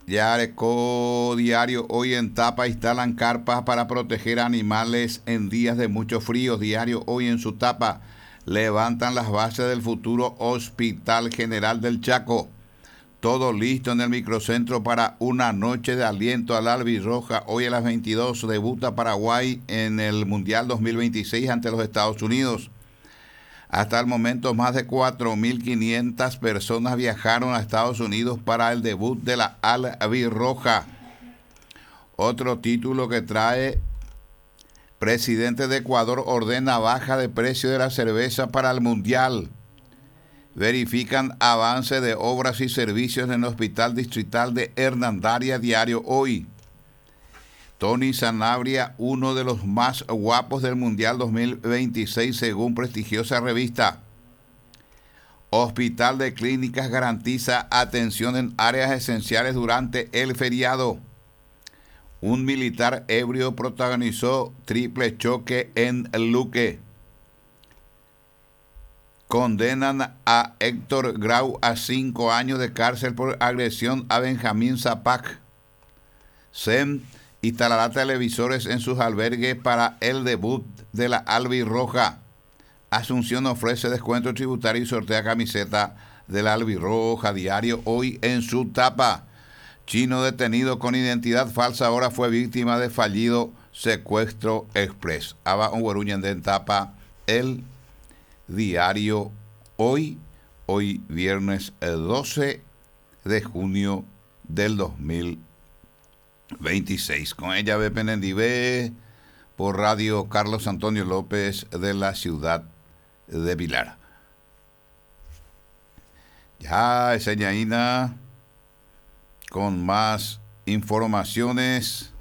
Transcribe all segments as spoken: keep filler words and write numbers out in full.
Yareco Diario, hoy en Tapa instalan carpas para proteger animales en días de mucho frío. Diario, hoy en su Tapa, levantan las bases del futuro Hospital General del Chaco. Todo listo en el microcentro para una noche de aliento al albirroja. Hoy a las veintidós debuta Paraguay en el Mundial dos mil veintiséis ante los Estados Unidos. Hasta el momento, más de cuatro mil quinientas personas viajaron a Estados Unidos para el debut de la albirroja. Otro título que trae: presidente de Ecuador ordena baja de precio de la cerveza para el Mundial. Verifican avance de obras y servicios en el Hospital Distrital de Hernandaria. Diario, hoy. Tony Sanabria, uno de los más guapos del Mundial dos mil veintiséis, según prestigiosa revista. Hospital de Clínicas garantiza atención en áreas esenciales durante el feriado. Un militar ebrio protagonizó triple choque en Luque. Condenan a Héctor Grau a cinco años de cárcel por agresión a Benjamín Zapac. S E M instalará televisores en sus albergues para el debut de la albirroja. Asunción ofrece descuento tributario y sortea camiseta de la albirroja. Diario, hoy en su Tapa. Chino detenido con identidad falsa ahora fue víctima de fallido secuestro express. Aba Ongueruñan de Tapa, el Diario, hoy, hoy viernes doce de junio del dos mil veintiséis. Con ella ve Penendivé por Radio Carlos Antonio López de la ciudad de Pilar. Ya es Ñaína con más informaciones.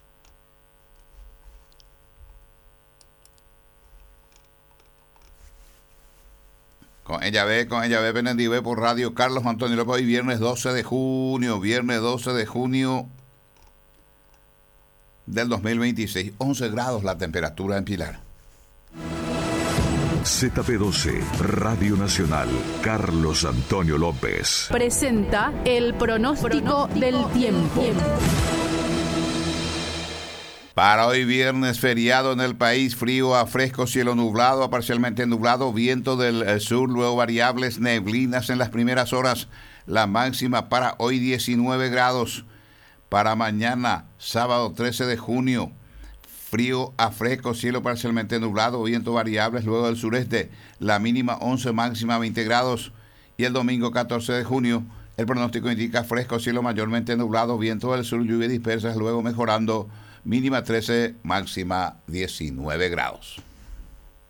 Con ella ve, con ella ve Penendivé por Radio Carlos Antonio López. Hoy viernes doce de junio, viernes doce de junio del dos mil veintiséis, once grados la temperatura en Pilar. Z P doce, Radio Nacional, Carlos Antonio López. Presenta el pronóstico, pronóstico del tiempo. tiempo. Para hoy viernes feriado en el país, frío a fresco, cielo nublado a parcialmente nublado, viento del sur, luego variables, neblinas en las primeras horas. La máxima para hoy diecinueve grados. Para mañana, sábado trece de junio, frío a fresco, cielo parcialmente nublado, viento variables, luego del sureste, la mínima once, máxima veinte grados. Y el domingo catorce de junio, el pronóstico indica fresco, cielo mayormente nublado, viento del sur, lluvia dispersas, luego mejorando, mínima trece, máxima diecinueve grados.